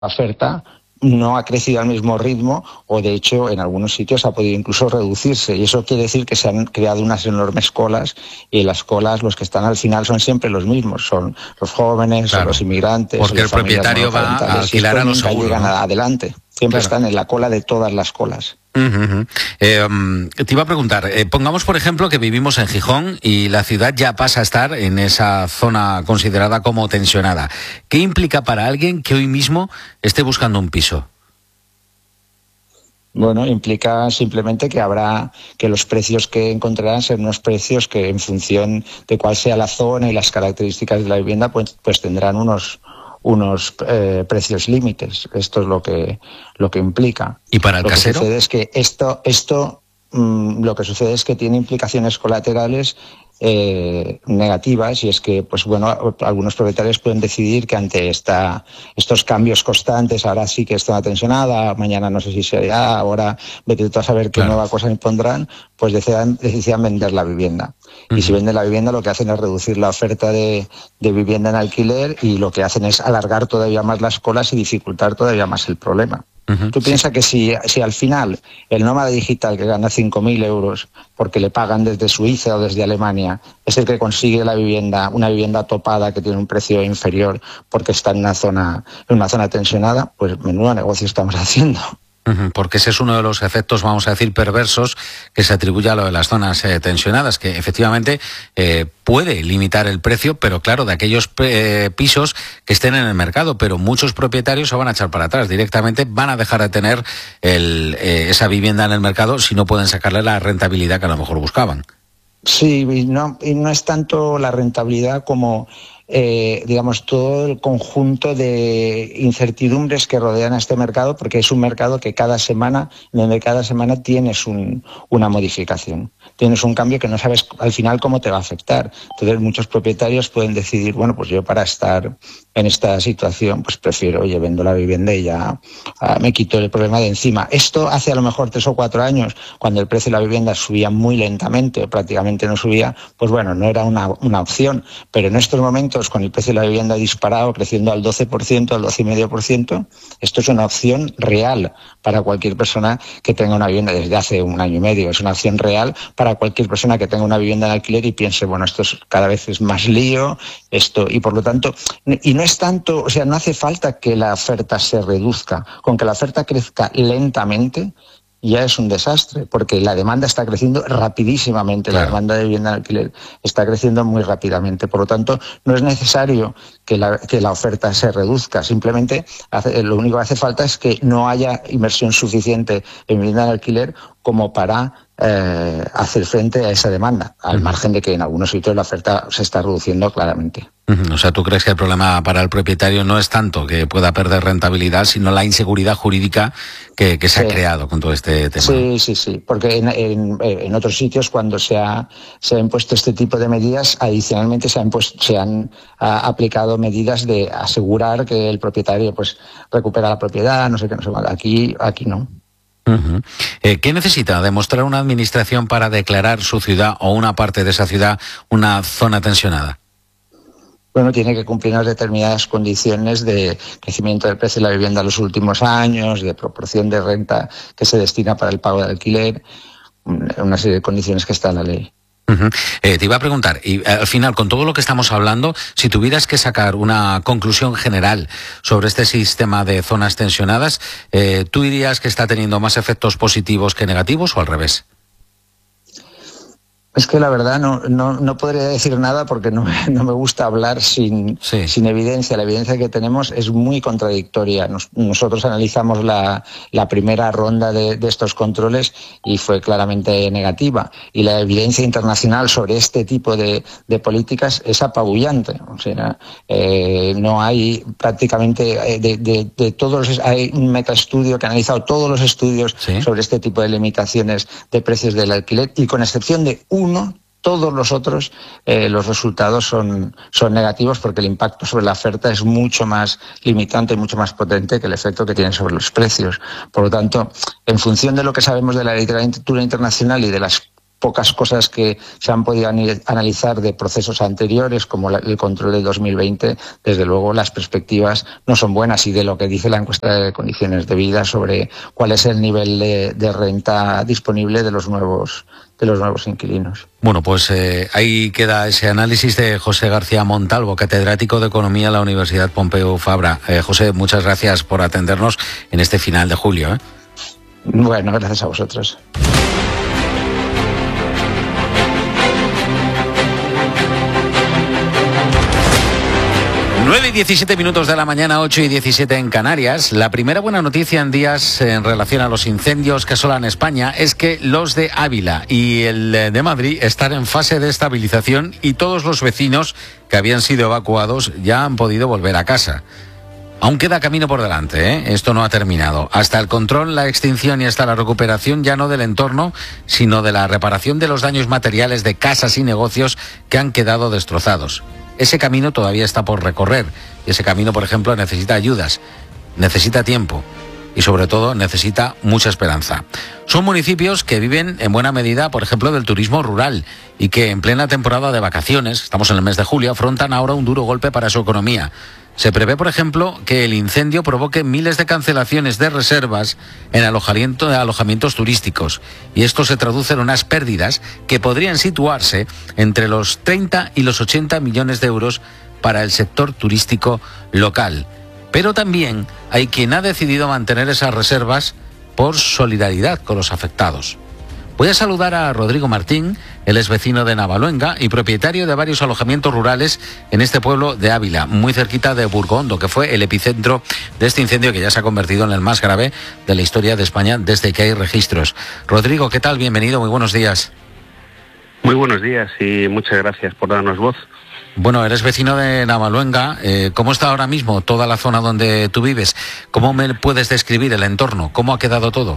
oferta no ha crecido al mismo ritmo o, de hecho, en algunos sitios ha podido incluso reducirse. Y eso quiere decir que se han creado unas enormes colas, y las colas, los que están al final son siempre los mismos. Son los jóvenes, claro, son los inmigrantes. porque el propietario va a alquilar a los seguros, llegan, ¿no? Adelante. Siempre están en la cola de todas las colas. Te iba a preguntar, pongamos por ejemplo que vivimos en Gijón y la ciudad ya pasa a estar en esa zona considerada como tensionada. ¿Qué implica para alguien que hoy mismo esté buscando un piso? Bueno, implica simplemente que los precios que encontrarán serán unos precios que, en función de cuál sea la zona y las características de la vivienda, pues tendrán unos precios límites. Esto es lo que implica. ¿Y para el casero? Lo que sucede es que lo que sucede es que tiene implicaciones colaterales negativas, y es que, pues bueno, algunos propietarios pueden decidir que ante estos cambios constantes, ahora sí que está tensionada, mañana no sé si será, ahora vete tú a saber qué nueva cosa impondrán, pues decidan vender la vivienda. Y si venden la vivienda, lo que hacen es reducir la oferta de vivienda en alquiler, y lo que hacen es alargar todavía más las colas y dificultar todavía más el problema. Tú piensas que si al final el nómada digital que gana 5.000 euros porque le pagan desde Suiza o desde Alemania es el que consigue una vivienda topada que tiene un precio inferior porque está en una zona tensionada, pues menudo negocio estamos haciendo. Porque ese es uno de los efectos, vamos a decir, perversos que se atribuye a lo de las zonas tensionadas, que efectivamente puede limitar el precio, pero claro, de aquellos pisos que estén en el mercado, pero muchos propietarios se van a echar para atrás, directamente van a dejar de tener esa vivienda en el mercado si no pueden sacarle la rentabilidad que a lo mejor buscaban. Sí, y no es tanto la rentabilidad como digamos, todo el conjunto de incertidumbres que rodean a este mercado, porque es un mercado que cada semana tienes una modificación, tienes un cambio que no sabes al final cómo te va a afectar. Entonces muchos propietarios pueden decidir, bueno, pues yo, para estar en esta situación, pues prefiero, vendo la vivienda y ya me quito el problema de encima. Esto hace a lo mejor 3 o 4 años, cuando el precio de la vivienda subía muy lentamente o prácticamente no subía, pues bueno, no era una opción. Pero en estos momentos, con el precio de la vivienda disparado, creciendo al 12%, al 12,5%, esto es una opción real para cualquier persona que tenga una vivienda desde hace 1 año y medio. Es una opción real para cualquier persona que tenga una vivienda en alquiler y piense, bueno, cada vez es más lío, y por lo tanto, y no es tanto, no hace falta que la oferta se reduzca. Con que la oferta crezca lentamente ya es un desastre, porque la demanda está creciendo rapidísimamente. Claro. La demanda de vivienda en alquiler está creciendo muy rápidamente. Por lo tanto, no es necesario que la oferta se reduzca. Simplemente lo único que hace falta es que no haya inversión suficiente en vivienda en alquiler como para hacer frente a esa demanda, al margen de que en algunos sitios la oferta se está reduciendo claramente. O sea, ¿tú crees que el problema para el propietario no es tanto que pueda perder rentabilidad, sino la inseguridad jurídica que se ha creado con todo este tema? Sí, porque en otros sitios, cuando se ha impuesto este tipo de medidas, adicionalmente se han aplicado medidas de asegurar que el propietario pues recupera la propiedad, no sé qué, no sé cuál. Aquí no. ¿Qué necesita demostrar una administración para declarar su ciudad o una parte de esa ciudad una zona tensionada? Bueno, tiene que cumplir unas determinadas condiciones de crecimiento del precio de la vivienda en los últimos años, de proporción de renta que se destina para el pago de alquiler, una serie de condiciones que está en la ley. Te iba a preguntar, y al final, con todo lo que estamos hablando, si tuvieras que sacar una conclusión general sobre este sistema de zonas tensionadas, ¿tú dirías que está teniendo más efectos positivos que negativos o al revés? Es que la verdad no podría decir nada, porque no me gusta hablar sin evidencia. La evidencia que tenemos es muy contradictoria. Nosotros analizamos la primera ronda de estos controles y fue claramente negativa. Y la evidencia internacional sobre este tipo de políticas es apabullante. O sea, no hay prácticamente de todos, hay un metaestudio que ha analizado todos los estudios sobre este tipo de limitaciones de precios del alquiler, y con excepción de todos los otros, los resultados son negativos, porque el impacto sobre la oferta es mucho más limitante y mucho más potente que el efecto que tiene sobre los precios. Por lo tanto, en función de lo que sabemos de la literatura internacional y de las pocas cosas que se han podido analizar de procesos anteriores, como el control del 2020, desde luego las perspectivas no son buenas, y de lo que dice la encuesta de condiciones de vida sobre cuál es el nivel de renta disponible de los nuevos inquilinos. Bueno, pues ahí queda ese análisis de José García Montalvo, catedrático de Economía en la Universidad Pompeu Fabra. José, muchas gracias por atendernos en este final de julio. Bueno, gracias a vosotros. 9:17 de la mañana, 8:17 en Canarias. La primera buena noticia en días en relación a los incendios que asolan España es que los de Ávila y el de Madrid están en fase de estabilización y todos los vecinos que habían sido evacuados ya han podido volver a casa. Aún queda camino por delante, Esto no ha terminado. Hasta el control, la extinción y hasta la recuperación ya no del entorno, sino de la reparación de los daños materiales de casas y negocios que han quedado destrozados. Ese camino todavía está por recorrer. Y ese camino, por ejemplo, necesita ayudas, necesita tiempo y, sobre todo, necesita mucha esperanza. Son municipios que viven en buena medida, por ejemplo, del turismo rural y que en plena temporada de vacaciones, estamos en el mes de julio, afrontan ahora un duro golpe para su economía. Se prevé, por ejemplo, que el incendio provoque miles de cancelaciones de reservas en alojamientos turísticos. Y esto se traduce en unas pérdidas que podrían situarse entre los 30 y los 80 millones de euros para el sector turístico local. Pero también hay quien ha decidido mantener esas reservas por solidaridad con los afectados. Voy a saludar a Rodrigo Martín, él es vecino de Navaluenga y propietario de varios alojamientos rurales en este pueblo de Ávila, muy cerquita de Burgondo, que fue el epicentro de este incendio que ya se ha convertido en el más grave de la historia de España desde que hay registros. Rodrigo, ¿qué tal? Bienvenido, muy buenos días. Muy buenos días y muchas gracias por darnos voz. Bueno, eres vecino de Navaluenga. ¿Cómo está ahora mismo toda la zona donde tú vives? ¿Cómo me puedes describir el entorno? ¿Cómo ha quedado todo?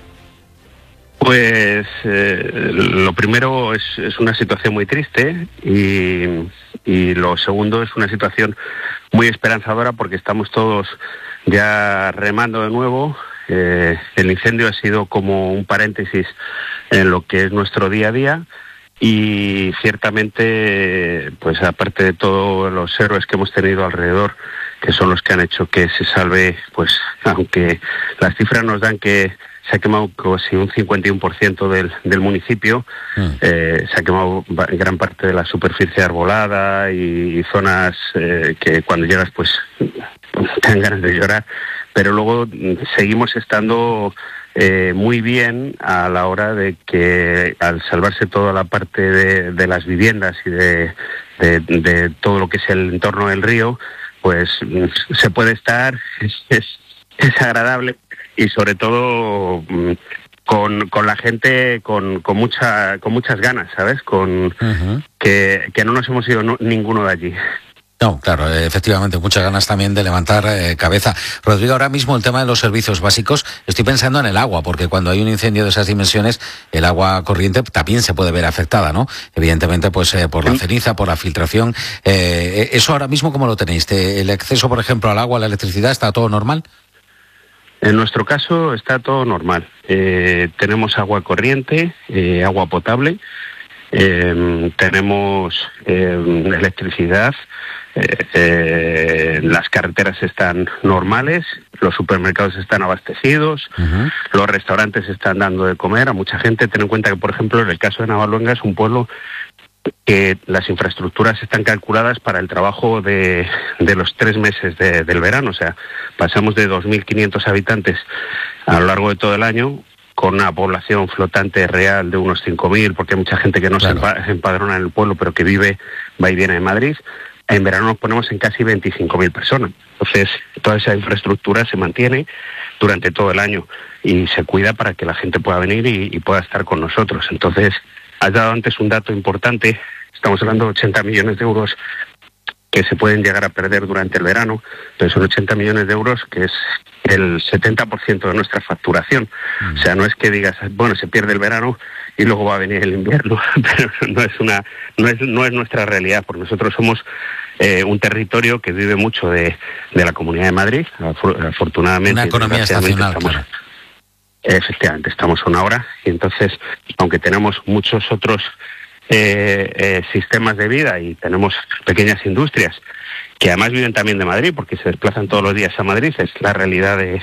Pues lo primero es una situación muy triste y lo segundo es una situación muy esperanzadora porque estamos todos ya remando de nuevo. El incendio ha sido como un paréntesis en lo que es nuestro día a día y ciertamente, pues aparte de todos los héroes que hemos tenido alrededor, que son los que han hecho que se salve, pues aunque las cifras nos dan que se ha quemado casi un 51% del municipio, se ha quemado gran parte de la superficie arbolada y zonas que cuando llegas pues te dan ganas de llorar, pero luego seguimos estando muy bien a la hora de que al salvarse toda la parte de las viviendas y de todo lo que es el entorno del río, pues se puede estar, es agradable. Y sobre todo con la gente con muchas ganas, ¿sabes? Que no nos hemos ido ninguno de allí. No, claro, efectivamente, muchas ganas también de levantar cabeza. Rodrigo, ahora mismo el tema de los servicios básicos, estoy pensando en el agua, porque cuando hay un incendio de esas dimensiones, el agua corriente también se puede ver afectada, ¿no? Evidentemente, pues por la ceniza, por la filtración. ¿Eso ahora mismo cómo lo tenéis? ¿El acceso, por ejemplo, al agua, a la electricidad, está todo normal? En nuestro caso está todo normal. Tenemos agua corriente, agua potable, tenemos electricidad, las carreteras están normales, los supermercados están abastecidos, los restaurantes están dando de comer a mucha gente. Ten en cuenta que, por ejemplo, en el caso de Navaluenga es un pueblo que las infraestructuras están calculadas para el trabajo de los 3 meses del verano. O sea, pasamos de 2.500 habitantes a lo largo de todo el año con una población flotante real de unos 5.000, porque hay mucha gente que no se empadrona en el pueblo, pero que va y viene de Madrid. En verano nos ponemos en casi 25.000 personas. Entonces, toda esa infraestructura se mantiene durante todo el año y se cuida para que la gente pueda venir y pueda estar con nosotros. Entonces, has dado antes un dato importante. Estamos hablando de 80 millones de euros que se pueden llegar a perder durante el verano, pero son 80 millones de euros que es el 70% de nuestra facturación. O sea, no es que digas, bueno, se pierde el verano y luego va a venir el invierno, pero no es nuestra realidad, porque nosotros somos un territorio que vive mucho de la Comunidad de Madrid, afortunadamente. Una economía estacional, claro. Efectivamente, estamos a 1 hora y entonces, aunque tenemos muchos otros sistemas de vida y tenemos pequeñas industrias que además viven también de Madrid porque se desplazan todos los días a Madrid, es la realidad